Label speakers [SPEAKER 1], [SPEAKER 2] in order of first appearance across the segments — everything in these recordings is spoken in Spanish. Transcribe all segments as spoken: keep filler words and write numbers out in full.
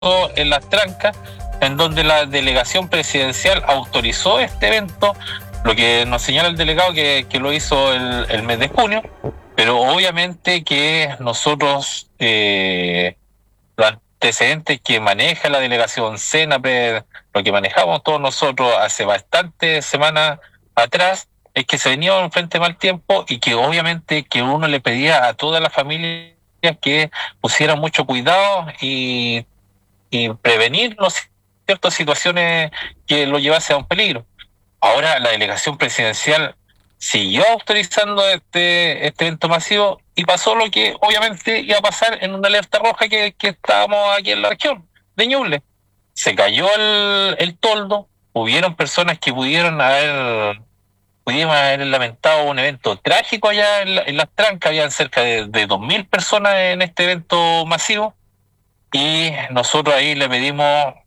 [SPEAKER 1] en Las Trancas, en donde la delegación presidencial autorizó este evento, lo que nos señala el delegado que, que lo hizo el, el mes de junio, pero obviamente que nosotros, eh, los antecedentes que maneja la delegación CENAPRED, lo que manejamos todos nosotros hace bastantes semanas atrás, es que se venía un frente mal tiempo y que obviamente que uno le pedía a toda la familia que pusieran mucho cuidado y, y prevenir ¿no? ciertas situaciones que lo llevase a un peligro. Ahora la delegación presidencial siguió autorizando este, este evento masivo y pasó lo que obviamente iba a pasar en una alerta roja que, que estábamos aquí en la región de Ñuble. Se cayó el, el toldo, hubieron personas que pudieron haber... Pudimos haber lamentado un evento trágico allá en, la, en Las Trancas. Habían cerca de, de dos mil personas en este evento masivo y nosotros ahí le pedimos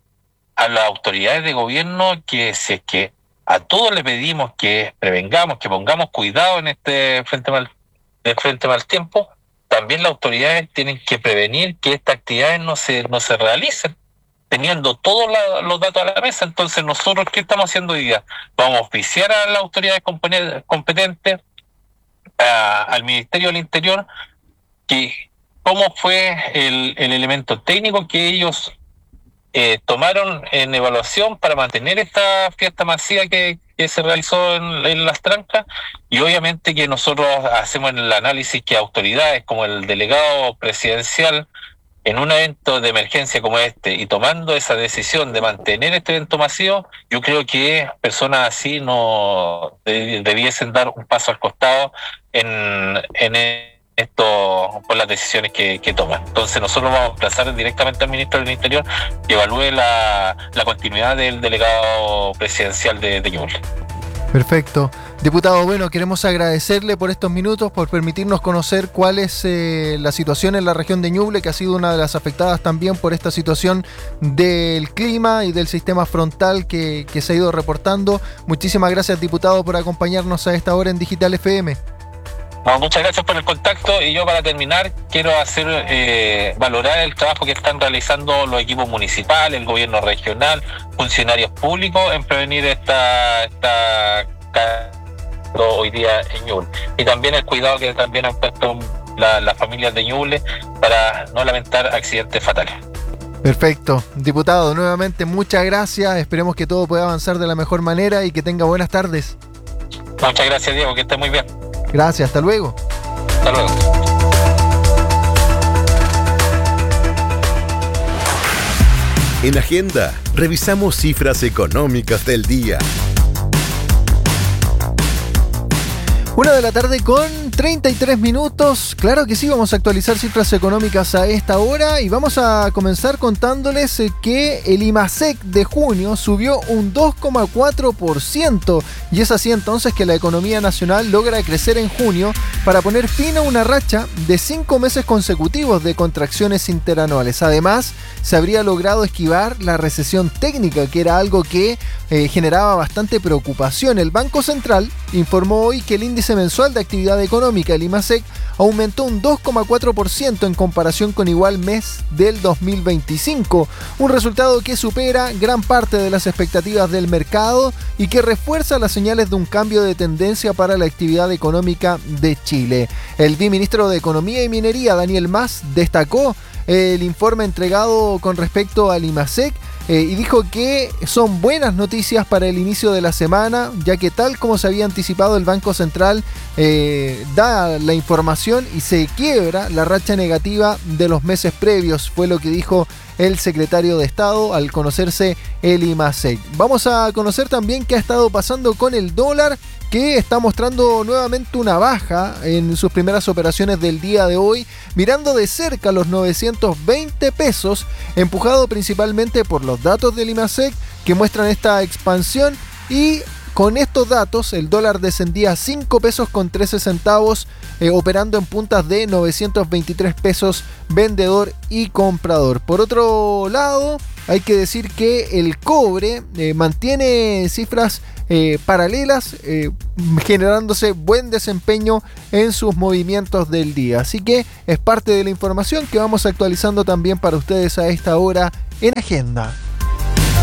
[SPEAKER 1] a las autoridades de gobierno que si es que a todos le pedimos que prevengamos, que pongamos cuidado en este frente mal, el frente mal tiempo, también las autoridades tienen que prevenir que estas actividades no se, no se realicen, teniendo todos la, los datos a la mesa. Entonces nosotros, ¿qué estamos haciendo hoy día? Vamos a oficiar a las autoridades competentes, a, al Ministerio del Interior, que cómo fue el, el elemento técnico que ellos eh, tomaron en evaluación para mantener esta fiesta masiva que, que se realizó en, en Las Trancas, y obviamente que nosotros hacemos el análisis que autoridades como el delegado presidencial en un evento de emergencia como este y tomando esa decisión de mantener este evento masivo, yo creo que personas así no debiesen dar un paso al costado en, en esto por las decisiones que, que toman. Entonces nosotros vamos a emplazar directamente al ministro del Interior que evalúe la, la continuidad del delegado presidencial de, de Ñuble.
[SPEAKER 2] Perfecto. Diputado, bueno, queremos agradecerle por estos minutos, por permitirnos conocer cuál es eh, la situación en la región de Ñuble, que ha sido una de las afectadas también por esta situación del clima y del sistema frontal que, que se ha ido reportando. Muchísimas gracias, diputado, por acompañarnos a esta hora en Digital F M.
[SPEAKER 1] No, muchas gracias por el contacto, y yo para terminar quiero hacer eh, valorar el trabajo que están realizando los equipos municipales, el gobierno regional, funcionarios públicos en prevenir esta, esta hoy día en Ñuble, y también el cuidado que también han puesto la, las familias de Ñuble para no lamentar accidentes fatales.
[SPEAKER 2] Perfecto. Diputado, nuevamente muchas gracias, esperemos que todo pueda avanzar de la mejor manera y que tenga buenas tardes.
[SPEAKER 1] Muchas gracias, Diego, que esté muy bien.
[SPEAKER 2] Gracias, hasta luego.
[SPEAKER 1] Hasta luego.
[SPEAKER 3] En Agenda, revisamos cifras económicas del día.
[SPEAKER 2] Una de la tarde con treinta y tres minutos. Claro que sí, vamos a actualizar cifras económicas a esta hora y vamos a comenzar contándoles que el IMASEC de junio subió un dos coma cuatro por ciento y es así entonces que la economía nacional logra crecer en junio para poner fin a una racha de cinco meses consecutivos de contracciones interanuales. Además, se habría logrado esquivar la recesión técnica, que era algo que eh, generaba bastante preocupación. El Banco Central informó hoy que el índice mensual de actividad económica, el IMASEC, aumentó un dos coma cuatro por ciento en comparación con igual mes del dos mil veinticinco, un resultado que supera gran parte de las expectativas del mercado y que refuerza las señales de un cambio de tendencia para la actividad económica de Chile. El viceministro de Economía y Minería, Daniel Mas, destacó el informe entregado con respecto al IMASEC eh, y dijo que son buenas noticias para el inicio de la semana, ya que tal como se había anticipado, el Banco Central eh, da la información y se quiebra la racha negativa de los meses previos, fue lo que dijo el secretario de Estado al conocerse el IMASEC. Vamos a conocer también qué ha estado pasando con el dólar, que está mostrando nuevamente una baja en sus primeras operaciones del día de hoy, mirando de cerca los novecientos veinte pesos, empujado principalmente por los datos del IMASEC que muestran esta expansión, y con estos datos el dólar descendía a cinco pesos con trece centavos, eh, operando en puntas de novecientos veintitrés pesos vendedor y comprador. Por otro lado, hay que decir que el cobre eh, mantiene cifras eh, paralelas, eh, generándose buen desempeño en sus movimientos del día. Así que es parte de la información que vamos actualizando también para ustedes a esta hora en agenda.